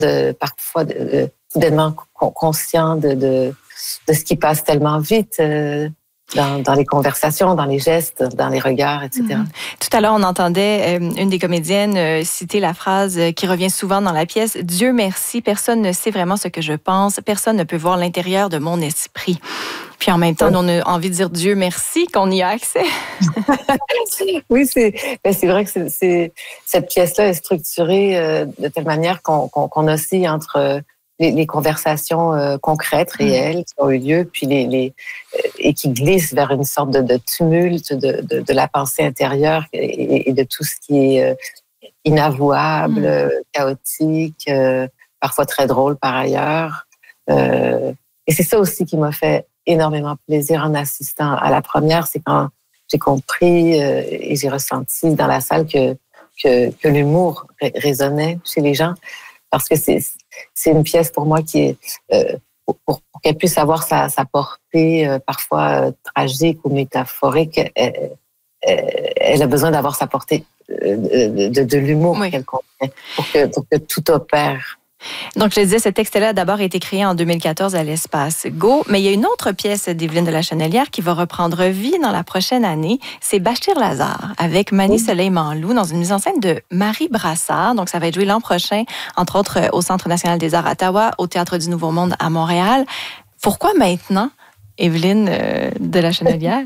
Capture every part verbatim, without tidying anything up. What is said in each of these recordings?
de, parfois de, de, soudainement conscient de, de, de ce qui passe tellement vite euh, dans, dans les conversations, dans les gestes, dans les regards, et cetera. Mmh. Tout à l'heure, on entendait euh, une des comédiennes euh, citer la phrase euh, qui revient souvent dans la pièce « Dieu merci, personne ne sait vraiment ce que je pense, personne ne peut voir l'intérieur de mon esprit ». Puis en même temps, oui. on a envie de dire Dieu merci qu'on y a accès. Oui, c'est, ben c'est vrai que c'est, c'est, cette pièce-là est structurée euh, de telle manière qu'on, qu'on, qu'on oscille entre euh, les, les conversations euh, concrètes, réelles, mmh. qui ont eu lieu, puis les, les euh, et qui glissent vers une sorte de, de tumulte de, de, de la pensée intérieure et, et de tout ce qui est euh, inavouable, mmh. chaotique, euh, parfois très drôle par ailleurs. Euh, et c'est ça aussi qui m'a fait énormément plaisir en assistant à la première, c'est quand j'ai compris euh, et j'ai ressenti dans la salle que, que, que l'humour résonnait chez les gens, parce que c'est, c'est une pièce pour moi qui est, euh, pour, pour, pour qu'elle puisse avoir sa, sa portée euh, parfois euh, tragique ou métaphorique, elle, elle a besoin d'avoir sa portée de, de, de, de l'humour oui. qu'elle contient, pour que, pour que tout opère. Donc, je le disais, ce texte-là a d'abord été créé en deux mille quatorze à l'Espace Go, mais il y a une autre pièce d'Evelyne de la Chenelière qui va reprendre vie dans la prochaine année. C'est Bachir Lazare, avec Mani Soleil-Manlou, dans une mise en scène de Marie Brassard. Donc, ça va être joué l'an prochain, entre autres au Centre national des arts à Ottawa, au Théâtre du Nouveau Monde à Montréal. Pourquoi maintenant, Evelyne euh, de la Chenelière?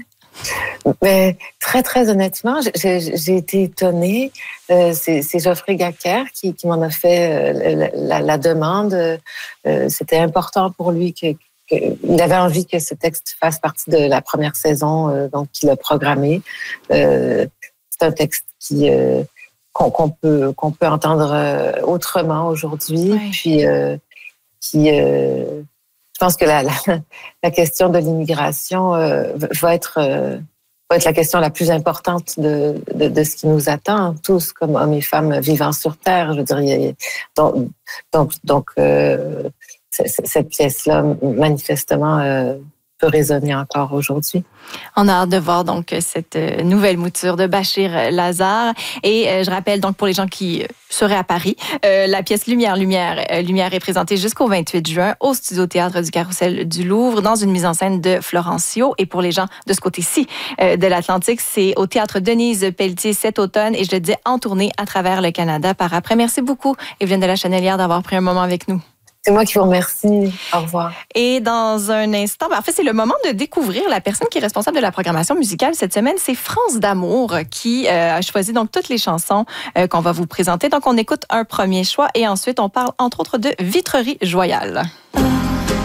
Mais très, très honnêtement, j'ai, j'ai été étonnée. Euh, c'est, c'est Geoffrey Gacker qui, qui m'en a fait euh, la, la, la demande. Euh, c'était important pour lui que, que il avait envie que ce texte fasse partie de la première saison, euh, donc il a programmé. Euh, c'est un texte qui euh, qu'on, qu'on peut qu'on peut entendre autrement aujourd'hui, oui. puis euh, qui euh, je pense que la, la, la question de l'immigration euh, va être euh, va être la question la plus importante de, de, de ce qui nous attend tous comme hommes et femmes vivant sur Terre. Je veux dire, il y a, donc donc, donc euh, cette pièce-là manifestement euh, peut résonner encore aujourd'hui. On a hâte de voir donc cette nouvelle mouture de Bachir Lazare. Et euh, je rappelle donc pour les gens qui seraient à Paris, euh, la pièce Lumière, Lumière, euh, Lumière est présentée jusqu'au vingt-huit juin au Studio Théâtre du Carrousel du Louvre dans une mise en scène de Florencio. Et pour les gens de ce côté-ci euh, de l'Atlantique, c'est au Théâtre Denise Pelletier cet automne et je le dis en tournée à travers le Canada par après. Merci beaucoup, Evelyne de la Chenelière, d'avoir pris un moment avec nous. C'est moi qui vous remercie. Au revoir. Et dans un instant, ben en fait, c'est le moment de découvrir la personne qui est responsable de la programmation musicale cette semaine. C'est France d'Amour qui euh, a choisi donc toutes les chansons euh, qu'on va vous présenter. Donc, on écoute un premier choix et ensuite, on parle entre autres de Vitrerie Joyale.